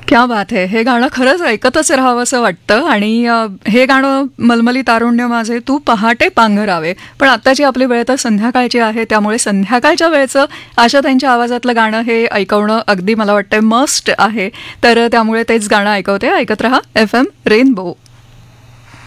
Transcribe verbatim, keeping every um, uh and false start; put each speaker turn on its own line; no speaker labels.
क्या बात आहे. हे गाणं खरंच ऐकतच राहावं असं वाटतं. आणि अ, हे गाणं मलमली तारुण्य माझे तू पहाटे पांघरावे. पण आत्ताची आपली वेळ तर संध्याकाळची आहे, त्यामुळे संध्याकाळच्या वेळचं आशा त्यांच्या आवाजातलं गाणं हे ऐकवणं अगदी मला वाटतं मस्ट आहे. तर त्यामुळे तेच गाणं ऐकवते. ऐकत रहा एफ एम रेनबो.